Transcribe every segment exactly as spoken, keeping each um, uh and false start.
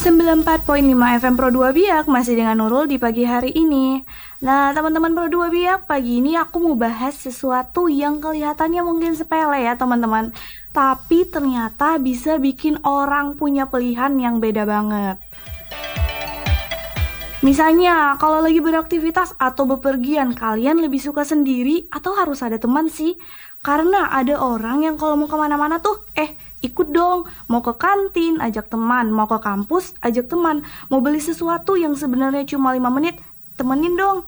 sembilan puluh empat koma lima F M Pro dua Biak masih dengan Nurul di pagi hari ini. Nah, teman-teman Pro dua Biak, pagi ini aku mau bahas sesuatu yang kelihatannya mungkin sepele ya, teman-teman. Tapi ternyata bisa bikin orang punya pilihan yang beda banget. Misalnya, kalau lagi beraktivitas atau bepergian, kalian lebih suka sendiri atau harus ada teman sih? Karena ada orang yang kalau mau kemana-mana tuh, eh ikut dong, mau ke kantin, ajak teman, mau ke kampus, ajak teman, mau beli sesuatu yang sebenarnya cuma lima menit, temenin dong.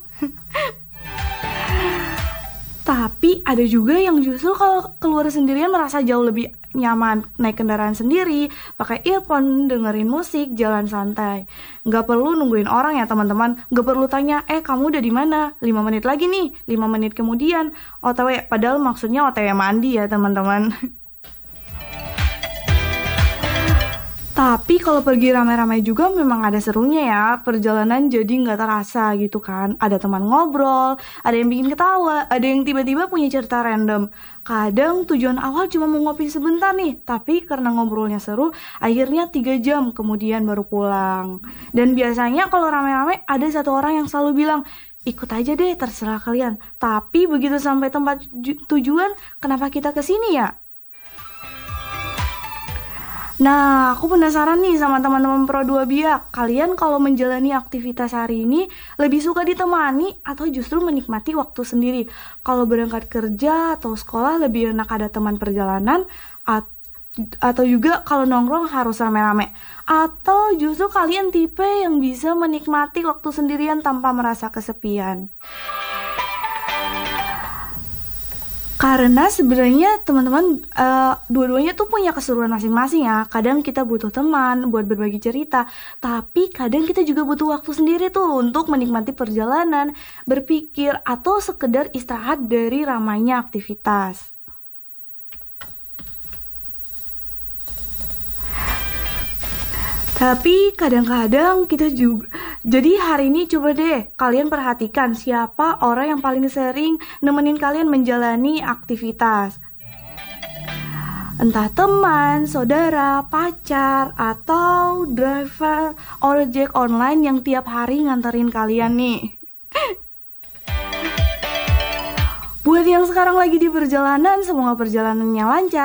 Tapi ada juga yang justru kalau keluar sendirian merasa jauh lebih nyaman, naik kendaraan sendiri, pakai earphone, dengerin musik, jalan santai. Nggak perlu nungguin orang ya teman-teman, nggak perlu tanya, eh kamu udah di mana? lima menit lagi nih, lima menit kemudian. O T W, padahal maksudnya O T W mandi ya teman-teman. Tapi kalau pergi rame-rame juga memang ada serunya ya, perjalanan jadi nggak terasa gitu kan. Ada teman ngobrol, ada yang bikin ketawa, ada yang tiba-tiba punya cerita random. Kadang tujuan awal cuma mau ngopi sebentar nih, tapi karena ngobrolnya seru, akhirnya tiga jam kemudian baru pulang. Dan biasanya kalau rame-rame ada satu orang yang selalu bilang, ikut aja deh terserah kalian. Tapi begitu sampai tempat tujuan, kenapa kita kesini ya? Nah, aku penasaran nih sama teman-teman Pro dua Biak. Kalian kalau menjalani aktivitas hari ini lebih suka ditemani atau justru menikmati waktu sendiri? Kalau berangkat kerja atau sekolah lebih enak ada teman perjalanan at- atau juga kalau nongkrong harus rame-rame? Atau justru kalian tipe yang bisa menikmati waktu sendirian tanpa merasa kesepian? Karena sebenarnya teman-teman eh, dua-duanya tuh punya keseruan masing-masing ya. Kadang kita butuh teman buat berbagi cerita, tapi kadang kita juga butuh waktu sendiri tuh untuk menikmati perjalanan, berpikir atau sekedar istirahat dari ramainya aktivitas. Tapi kadang-kadang kita juga. Jadi hari ini coba deh kalian perhatikan siapa orang yang paling sering nemenin kalian menjalani aktivitas. Entah teman, saudara, pacar, atau driver ojek online yang tiap hari nganterin kalian nih. Buat yang sekarang lagi di perjalanan, semoga perjalanannya lancar.